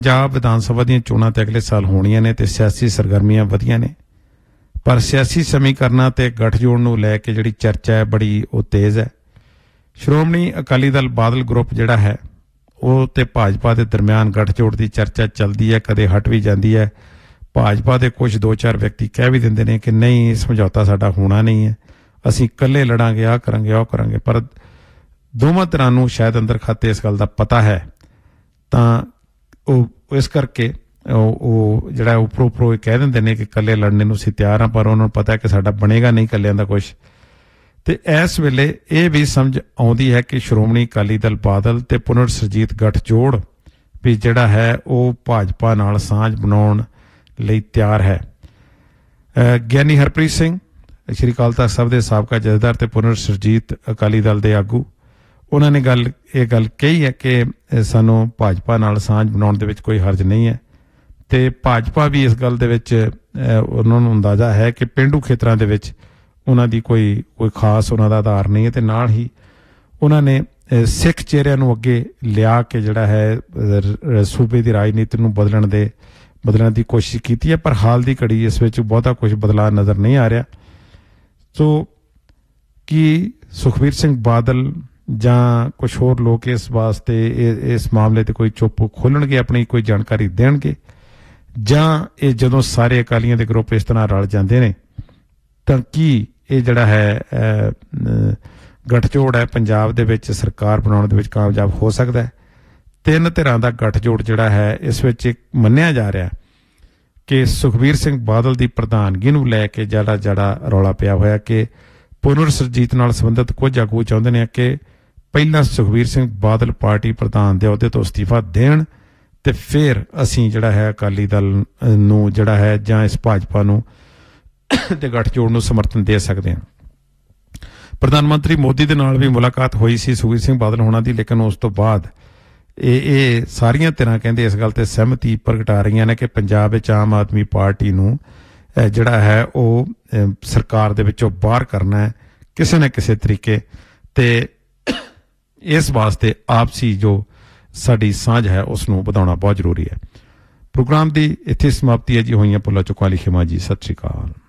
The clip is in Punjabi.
ਪੰਜਾਬ ਵਿਧਾਨ ਸਭਾ ਦੀਆਂ ਚੋਣਾਂ ਤੇ ਅਗਲੇ ਸਾਲ ਹੋਣੀਆਂ ਨੇ ਤੇ ਸਿਆਸੀ ਸਰਗਰਮੀਆਂ ਵਧੀਆਂ ਨੇ, ਪਰ ਸਿਆਸੀ ਸਮੀਕਰਨਾਂ ਤੇ ਗੱਠਜੋੜ ਨੂੰ ਲੈ ਕੇ ਜਿਹੜੀ ਚਰਚਾ ਹੈ ਬੜੀ ਉਹ ਤੇਜ਼ ਹੈ। ਸ਼੍ਰੋਮਣੀ ਅਕਾਲੀ ਦਲ ਬਾਦਲ ਗਰੁੱਪ ਜਿਹੜਾ ਹੈ ਉਹ ਤੇ ਭਾਜਪਾ ਦੇ ਦਰਮਿਆਨ ਗੱਠਜੋੜ ਦੀ ਚਰਚਾ ਚੱਲਦੀ ਹੈ, ਕਦੇ ਹਟ ਵੀ ਜਾਂਦੀ ਹੈ। ਭਾਜਪਾ ਦੇ ਕੁਝ 2-4 ਵਿਅਕਤੀ ਕਹਿ ਵੀ ਦਿੰਦੇ ਨੇ ਕਿ ਨਹੀਂ, ਸਮਝੌਤਾ ਸਾਡਾ ਹੋਣਾ ਨਹੀਂ ਹੈ, ਅਸੀਂ ਇਕੱਲੇ ਲੜਾਂਗੇ, ਆਹ ਕਰਾਂਗੇ ਉਹ ਕਰਾਂਗੇ। ਪਰ ਦੋਵਾਂ ਧਿਰਾਂ ਨੂੰ ਸ਼ਾਇਦ ਅੰਦਰ ਖਾਤੇ ਇਸ ਗੱਲ ਦਾ ਪਤਾ ਹੈ, ਤਾਂ ਉਹ ਇਸ ਕਰਕੇ ਉਹ ਜਿਹੜਾ ਉੱਪਰੋਂ ਕਹਿ ਦਿੰਦੇ ਨੇ ਕਿ ਇਕੱਲੇ ਲੜਨੇ ਨੂੰ ਅਸੀਂ ਤਿਆਰ ਹਾਂ, ਪਰ ਉਹਨਾਂ ਨੂੰ ਪਤਾ ਹੈ ਕਿ ਸਾਡਾ ਬਣੇਗਾ ਨਹੀਂ ਇਕੱਲਿਆਂ ਦਾ ਕੁਛ। ਤੇ ਇਸ ਵੇਲੇ ਇਹ ਵੀ ਸਮਝ ਆਉਂਦੀ ਹੈ ਕਿ ਸ਼੍ਰੋਮਣੀ ਅਕਾਲੀ ਦਲ ਬਾਦਲ ਤੇ ਪੁਨਰ ਸਰਜੀਤ ਗੱਠਜੋੜ ਵੀ ਜਿਹੜਾ ਹੈ ਉਹ ਭਾਜਪਾ ਨਾਲ ਸਾਂਝ ਬਣਾਉਣ ਲਈ ਤਿਆਰ ਹੈ। ਗਿਆਨੀ ਹਰਪ੍ਰੀਤ ਸਿੰਘ ਸ਼੍ਰੀ ਅਕਾਲ ਤਖ਼ਤ ਸਾਹਿਬ ਦੇ ਸਾਬਕਾ ਜਥੇਦਾਰ ਤੇ ਪੁਨਰ ਸਰਜੀਤ ਅਕਾਲੀ ਦਲ ਦੇ ਆਗੂ, ਉਹਨਾਂ ਨੇ ਇਹ ਗੱਲ ਕਹੀ ਹੈ ਕਿ ਸਾਨੂੰ ਭਾਜਪਾ ਨਾਲ ਸਾਂਝ ਬਣਾਉਣ ਦੇ ਵਿੱਚ ਕੋਈ ਹਰਜ ਨਹੀਂ ਹੈ। ਤੇ ਭਾਜਪਾ ਵੀ ਇਸ ਗੱਲ ਦੇ ਵਿੱਚ ਉਹਨਾਂ ਨੂੰ ਅੰਦਾਜ਼ਾ ਹੈ ਕਿ ਪੇਂਡੂ ਖੇਤਰਾਂ ਦੇ ਵਿੱਚ ਉਹਨਾਂ ਦੀ ਕੋਈ ਖਾਸ ਉਹਨਾਂ ਦਾ ਆਧਾਰ ਨਹੀਂ ਹੈ। ਤੇ ਨਾਲ ਹੀ ਉਹਨਾਂ ਨੇ ਸਿੱਖ ਚਿਹਰਿਆਂ ਨੂੰ ਅੱਗੇ ਲਿਆ ਕੇ ਜਿਹੜਾ ਹੈ ਸੂਬੇ ਦੀ ਰਾਜਨੀਤੀ ਨੂੰ ਬਦਲਣ ਦੀ ਕੋਸ਼ਿਸ਼ ਕੀਤੀ ਹੈ, ਪਰ ਹਾਲ ਦੀ ਘੜੀ ਇਸ ਵਿੱਚ ਬਹੁਤਾ ਕੁਝ ਬਦਲਾਅ ਨਜ਼ਰ ਨਹੀਂ ਆ ਰਿਹਾ। ਸੋ ਕੀ ਸੁਖਬੀਰ ਸਿੰਘ ਬਾਦਲ ਜਾਂ ਕੁਛ ਹੋਰ ਲੋਕ ਇਸ ਵਾਸਤੇ ਇਸ ਮਾਮਲੇ ਤੇ ਕੋਈ ਚੁੱਪ ਖੋਲਣਗੇ, ਆਪਣੀ ਕੋਈ ਜਾਣਕਾਰੀ ਦੇਣਗੇ, ਜਾਂ ਇਹ ਜਦੋਂ ਸਾਰੇ ਅਕਾਲੀਆਂ ਦੇ ਗਰੁੱਪ ਇਸ ਤਰ੍ਹਾਂ ਰਲ ਜਾਂਦੇ ਨੇ ਤਾਂ ਕੀ ਇਹ ਜਿਹੜਾ ਹੈ ਗੱਠਜੋੜ ਹੈ ਪੰਜਾਬ ਦੇ ਵਿੱਚ ਸਰਕਾਰ ਬਣਾਉਣ ਦੇ ਵਿੱਚ ਕਾਮਯਾਬ ਹੋ ਸਕਦਾ ਹੈ? 3 ਧਿਰਾਂ ਦਾ ਗੱਠਜੋੜ ਜਿਹੜਾ ਹੈ ਇਸ ਵਿੱਚ ਮੰਨਿਆ ਜਾ ਰਿਹਾ ਕਿ ਸੁਖਬੀਰ ਸਿੰਘ ਬਾਦਲ ਦੀ ਪ੍ਰਧਾਨਗੀ ਨੂੰ ਲੈ ਕੇ ਜਿਹੜਾ ਰੌਲਾ ਪਿਆ ਹੋਇਆ ਕਿ ਪੁਨਰ ਸਰਜੀਤ ਨਾਲ ਸੰਬੰਧਿਤ ਕੁਝ ਆਗੂ ਚਾਹੁੰਦੇ ਨੇ ਕਿ ਪਹਿਲਾਂ ਸੁਖਬੀਰ ਸਿੰਘ ਬਾਦਲ ਪਾਰਟੀ ਪ੍ਰਧਾਨ ਦੇ ਅਹੁਦੇ ਤੋਂ ਅਸਤੀਫਾ ਦੇਣ ਤੇ ਫਿਰ ਅਸੀਂ ਜਿਹੜਾ ਹੈ ਅਕਾਲੀ ਦਲ ਨੂੰ ਜਿਹੜਾ ਹੈ ਜਾਂ ਇਸ ਭਾਜਪਾ ਨੂੰ ਤੇ ਗੱਠਜੋੜ ਨੂੰ ਸਮਰਥਨ ਦੇ ਸਕਦੇ ਹਾਂ। ਪ੍ਰਧਾਨ ਮੰਤਰੀ ਮੋਦੀ ਦੇ ਨਾਲ ਵੀ ਮੁਲਾਕਾਤ ਹੋਈ ਸੀ ਸੁਖਬੀਰ ਸਿੰਘ ਬਾਦਲ ਹੋਣਾ ਦੀ, ਲੇਕਿਨ ਉਸ ਤੋਂ ਬਾਅਦ ਇਹ ਸਾਰੀਆਂ ਧਿਰਾਂ ਕਹਿੰਦੇ ਇਸ ਗੱਲ ਤੇ ਸਹਿਮਤੀ ਪ੍ਰਗਟਾ ਰਹੀਆਂ ਨੇ ਕਿ ਪੰਜਾਬ ਵਿੱਚ ਆਮ ਆਦਮੀ ਪਾਰਟੀ ਨੂੰ ਜਿਹੜਾ ਹੈ ਉਹ ਸਰਕਾਰ ਦੇ ਵਿੱਚੋਂ ਬਾਹਰ ਕਰਨਾ ਹੈ ਕਿਸੇ ਨਾ ਕਿਸੇ ਤਰੀਕੇ, ਤੇ ਇਸ ਵਾਸਤੇ ਆਪਸੀ ਜੋ ਸਾਡੀ ਸਾਂਝ ਹੈ ਉਸ ਨੂੰ ਵਧਾਉਣਾ ਬਹੁਤ ਜ਼ਰੂਰੀ ਹੈ। ਪ੍ਰੋਗਰਾਮ ਦੀ ਇੱਥੇ ਸਮਾਪਤੀ ਹੈ ਜੀ। ਹੋਈਆਂ ਭੁੱਲਾਂ ਚੁੱਕਾਂ ਲਈ ਖਿਮਾ ਜੀ। ਸਤਿ ਸ਼੍ਰੀ ਅਕਾਲ।